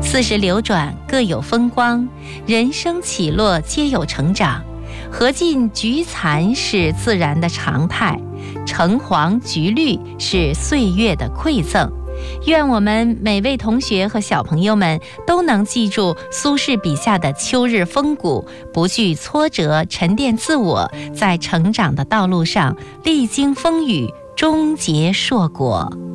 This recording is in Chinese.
四时流转，各有风光，人生起落皆有成长。荷尽菊残是自然的常态，橙黄橘绿是岁月的馈赠。愿我们每位同学和小朋友们都能记住苏轼笔下的秋日风骨，不惧挫折，沉淀自我，在成长的道路上历经风雨，终结硕果。